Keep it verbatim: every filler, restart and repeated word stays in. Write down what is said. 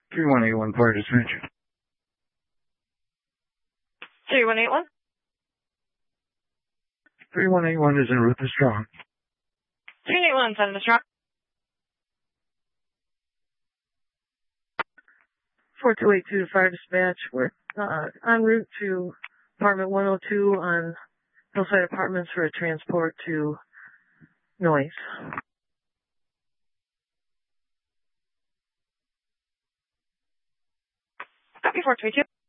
three one eight one, Fire Dispatch. three one eight one? three one eight one is en route to Strong. three one eight one, send to Strong. four two eight two, Fire Dispatch. We're uh, en route to apartment one oh two on Hillside Apartments for a transport to Noise. Copy four two eight two.